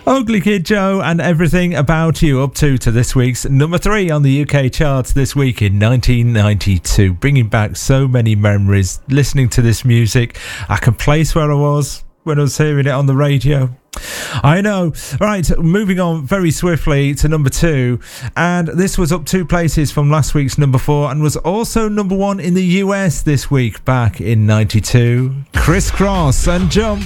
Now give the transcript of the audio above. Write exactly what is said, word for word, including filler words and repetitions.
Ugly Kid Joe and Everything About You, up to to this week's number three on the U K charts this week in nineteen ninety-two. Bringing back so many memories listening to this music. I can place where I was when I was hearing it on the radio. I know. Right, moving on very swiftly to number two, and this was up two places from last week's number four and was also number one in the U S this week back in ninety-two. Criss Cross and Jump.